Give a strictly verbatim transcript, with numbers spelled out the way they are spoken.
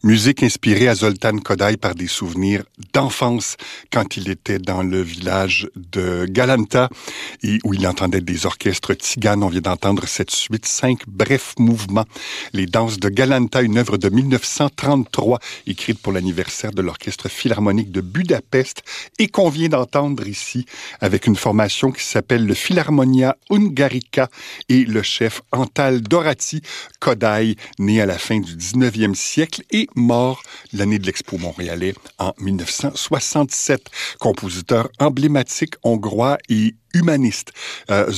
Musique inspirée à Zoltán Kodály par des souvenirs d'enfance quand il était dans le village de Galanta et où il entendait des orchestres tziganes. On vient d'entendre cette suite, cinq brefs mouvements. Les danses de Galanta, une œuvre de mille neuf cent trente-trois, écrite pour l'anniversaire de l'Orchestre Philharmonique de Budapest et qu'on vient d'entendre ici avec une formation qui s'appelle le Philharmonia Hungarica et le chef Antal Doráty. Kodály, né à la fin du dix-neuvième siècle et mort l'année de l'Expo montréalais en mille neuf cent soixante-sept. Compositeur emblématique hongrois et humaniste. Euh,